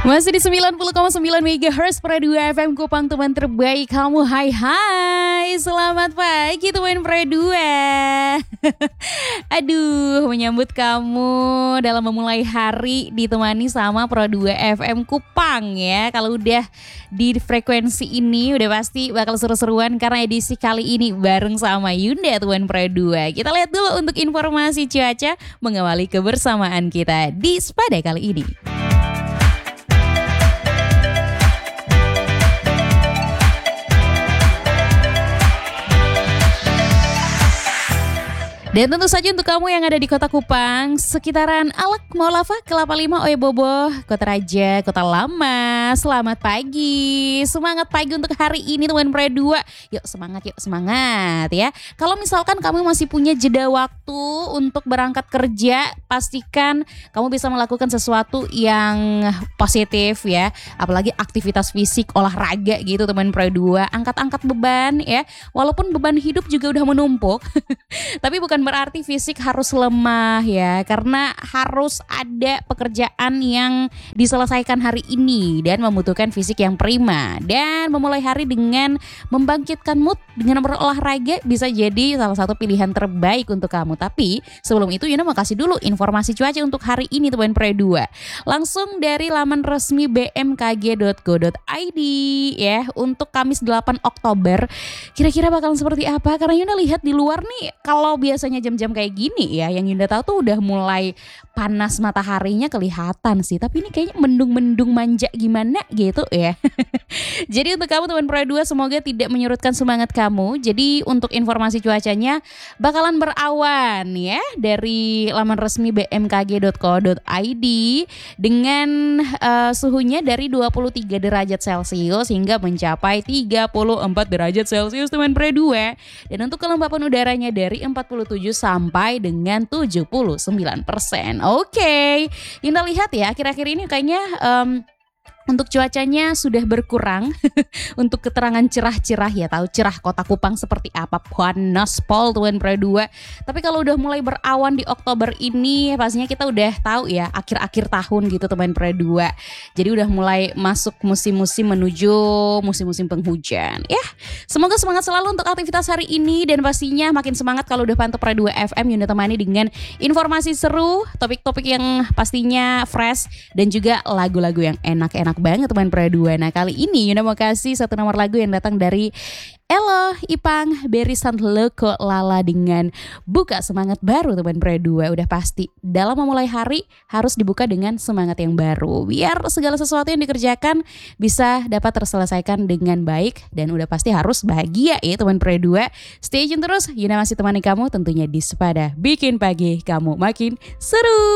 Masih di 90,9 MHz Pradu FM Kupang, teman terbaik kamu. Hai hai, selamat pagi teman Pradu. Aduh, menyambut kamu dalam memulai hari ditemani sama Pradu FM Kupang ya. Kalau udah di frekuensi ini udah pasti bakal seru-seruan karena edisi kali ini bareng sama Yunda teman Pradu. Kita lihat dulu untuk informasi cuaca mengawali kebersamaan kita di Spada kali ini. Dan tentu saja untuk kamu yang ada di Kota Kupang, sekitaran Alak, Maulava, Kelapa Lima, Oyebobo, Kota Raja, Kota Lama. Selamat pagi, semangat pagi untuk hari ini teman Pradu. Yuk semangat ya. Kalau misalkan kamu masih punya jeda waktu untuk berangkat kerja, pastikan kamu bisa melakukan sesuatu yang positif ya. Apalagi aktivitas fisik, olahraga gitu teman Pradu. Angkat-angkat beban ya. Walaupun beban hidup juga udah menumpuk, tapi bukan berarti fisik harus lemah ya, karena harus ada pekerjaan yang diselesaikan hari ini dan membutuhkan fisik yang prima. Dan memulai hari dengan membangkitkan mood dengan berolahraga bisa jadi salah satu pilihan terbaik untuk kamu. Tapi sebelum itu Yuna mau kasih dulu informasi cuaca untuk hari ini teman Pradu. Langsung dari laman resmi bmkg.go.id ya, untuk Kamis 8 Oktober kira-kira bakalan seperti apa? Karena Yuna lihat di luar nih, kalau biasanya jam-jam kayak gini ya, yang Yunda tahu tuh udah mulai panas mataharinya kelihatan sih, tapi ini kayaknya mendung-mendung manja gimana gitu ya. Jadi untuk kamu teman Pradu, semoga tidak menyurutkan semangat kamu. Jadi untuk informasi cuacanya bakalan berawan ya dari laman resmi bmkg.co.id dengan suhunya dari 23 derajat Celcius hingga mencapai 34 derajat Celcius teman Pradu. Dan untuk kelembapan udaranya dari 47 sampai dengan 79%. Oke, Yunda lihat ya, akhir-akhir ini kayaknya untuk cuacanya sudah berkurang. Untuk keterangan cerah-cerah ya, tahu cerah Kota Kupang seperti apa, panas pol tuan Pradu. Tapi kalau udah mulai berawan di Oktober ini, pastinya kita udah tahu ya akhir-akhir tahun gitu teman Pradu. Jadi udah mulai masuk musim-musim menuju musim-musim penghujan ya. Semoga semangat selalu untuk aktivitas hari ini, dan pastinya makin semangat kalau udah pantau Pradu FM. Yunda temani dengan informasi seru, topik-topik yang pastinya fresh, dan juga lagu-lagu yang enak-enak banget teman Pradu. Nah kali ini Yuna mau kasih satu nomor lagu yang datang dari Elo, Ipang, Berisan Loko Lala dengan Buka Semangat Baru teman Pradu. Udah pasti dalam memulai hari harus dibuka dengan semangat yang baru, biar segala sesuatu yang dikerjakan bisa dapat terselesaikan dengan baik, dan udah pasti harus bahagia ya teman Pradu. Stay tune terus, Yuna masih temani kamu tentunya di Sepada, bikin pagi kamu makin seru.